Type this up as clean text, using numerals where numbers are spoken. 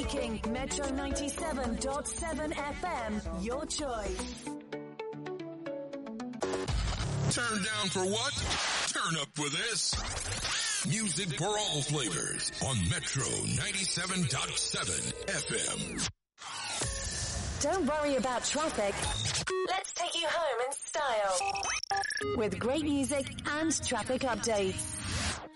rocking Metro 97.7 FM, your choice. Turn down for what? Turn up for this. Music for all flavors on Metro 97.7 FM. Don't worry about traffic. Let's take you home in style with great music and traffic updates.